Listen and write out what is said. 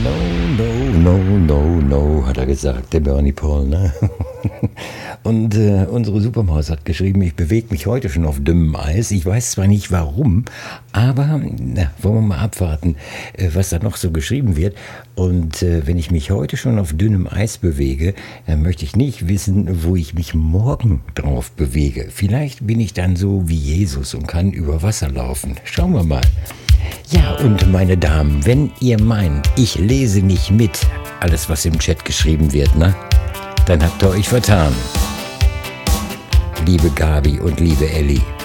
No, hat er gesagt, der Bernie Paul, ne? Und unsere Supermaus hat geschrieben, ich bewege mich heute schon auf dünnem Eis. Ich weiß zwar nicht warum, aber wollen wir mal abwarten, was da noch so geschrieben wird. Und wenn ich mich heute schon auf dünnem Eis bewege, dann möchte ich nicht wissen, wo ich mich morgen drauf bewege. Vielleicht bin ich dann so wie Jesus und kann über Wasser laufen. Schauen wir mal. Ja, und meine Damen, wenn ihr meint, ich lese nicht mit, alles was im Chat geschrieben wird, ne? Dann habt ihr euch vertan. Liebe Gabi und liebe Elli.